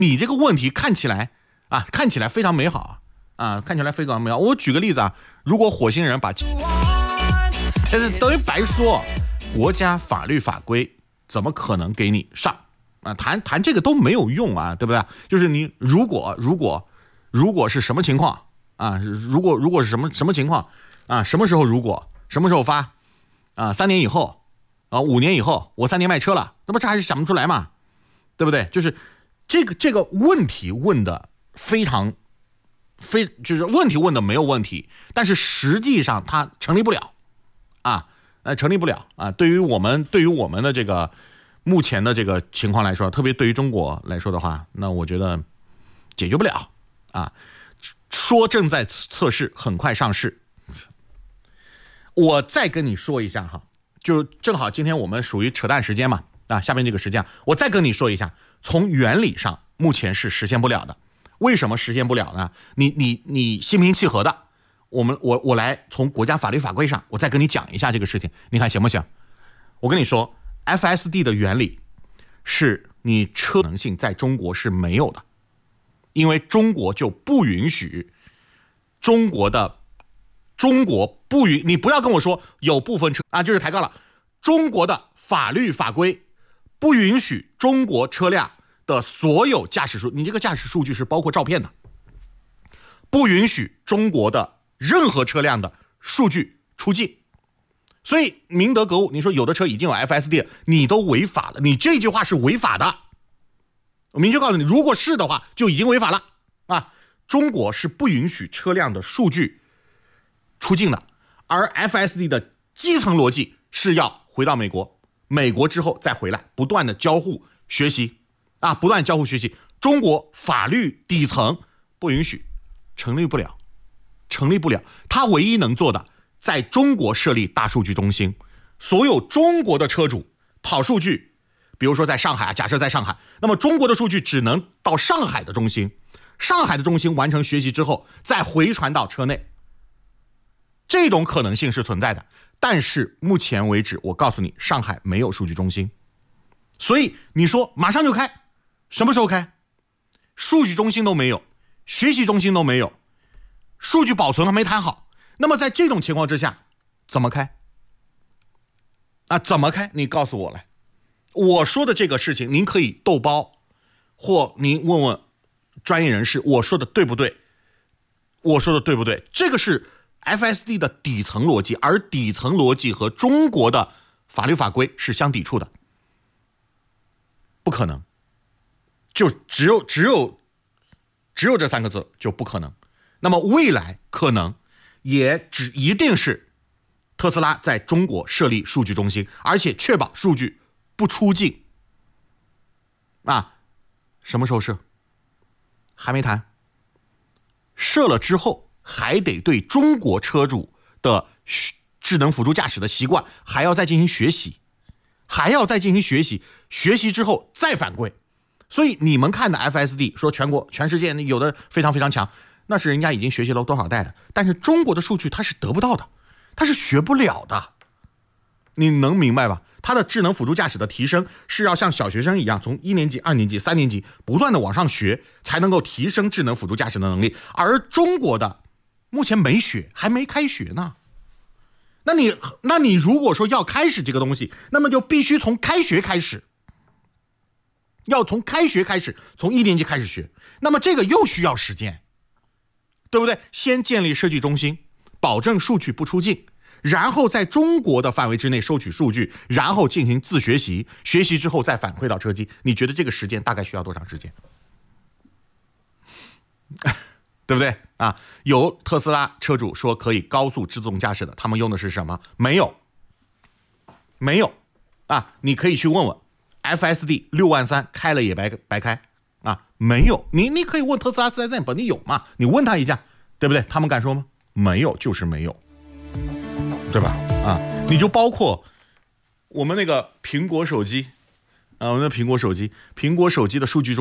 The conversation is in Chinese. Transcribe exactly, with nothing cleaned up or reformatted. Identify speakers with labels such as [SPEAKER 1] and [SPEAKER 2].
[SPEAKER 1] 你这个问题看起来啊，看起来非常美好啊，看起来非常美好。我举个例子啊，如果火星人把，这是等于白说，国家法律法规怎么可能给你上啊？谈谈这个都没有用啊，对不对？就是你如果如果如果是什么情况啊？如果如果是什么什么情况啊？什么时候如果什么时候发啊？三年以后啊，五年以后，我三年卖车了，那么这还是想不出来嘛，对不对？就是这个这个问题问的非常非就是问题问的没有问题，但是实际上它成立不了啊，呃，成立不了啊。对于我们对于我们的这个目前的这个情况来说，特别对于中国来说的话，那我觉得解决不了啊。说正在测试，很快上市。我再跟你说一下哈，就正好今天我们属于扯淡时间嘛，啊，下面这个时间我再跟你说一下，从原理上目前是实现不了的。为什么实现不了呢？你你你心平气和的，我们我我来从国家法律法规上，我再跟你讲一下这个事情，你看行不行？我跟你说 ，F S D 的原理是你车可能性在中国是没有的，因为中国就不允许中国的中国不允，你不要跟我说有部分车啊，就是抬杠了。中国的法律法规不允许中国车辆的所有驾驶数，你这个驾驶数据是包括照片的，不允许中国的任何车辆的数据出境。所以明德格物，你说有的车已经有 F S D， 你都违法了，你这句话是违法的。我明确告诉你，如果是的话，就已经违法了啊！中国是不允许车辆的数据出境的，而 F S D 的基层逻辑是要回到美国，美国之后再回来，不断的交互学习啊，不断交互学习。中国法律底层不允许，成立不了，成立不了。他唯一能做的，在中国设立大数据中心，所有中国的车主跑数据，比如说在上海啊，假设在上海，那么中国的数据只能到上海的中心，上海的中心完成学习之后，再回传到车内。这种可能性是存在的，但是目前为止，我告诉你，上海没有数据中心，所以你说马上就开，什么时候开？数据中心都没有，学习中心都没有，数据保存还没谈好。那么在这种情况之下，怎么开？啊，怎么开？你告诉我来。我说的这个事情，您可以豆包，或您问问专业人士，我说的对不对？我说的对不对？这个是 F S D 的底层逻辑，而底层逻辑和中国的法律法规是相抵触的，不可能，就只有只有只有这三个字，就不可能。那么未来可能也只一定是特斯拉在中国设立数据中心，而且确保数据不出境。啊，什么时候设？还没谈。设了之后，还得对中国车主的智能辅助驾驶的习惯还要再进行学习，还要再进行学习，学习之后再反馈。所以你们看的 F S D 说全国全世界有的非常非常强，那是人家已经学习了多少代的，但是中国的数据它是得不到的，它是学不了的，你能明白吧？它的智能辅助驾驶的提升是要像小学生一样，从一年级、二年级、三年级不断的往上学，才能够提升智能辅助驾驶的能力。而中国的目前没学，还没开学呢。那你那你如果说要开始这个东西，那么就必须从开学开始，要从开学开始，从一年级开始学。那么这个又需要时间，对不对？先建立数据中心，保证数据不出境，然后在中国的范围之内收取数据，然后进行自学习，学习之后再反馈到车机。你觉得这个时间大概需要多长时间？对不对啊？有特斯拉车主说可以高速自动驾驶的，他们用的是什么？没有，没有啊！你可以去问问 F S D 六万三开了也白白开啊，没有。你你可以问特斯拉四 S 店本地有吗？你问他一下，对不对？他们敢说吗？没有，就是没有。对吧？啊，你就包括我们那个苹果手机，啊，我们的苹果手机，苹果手机的数据中。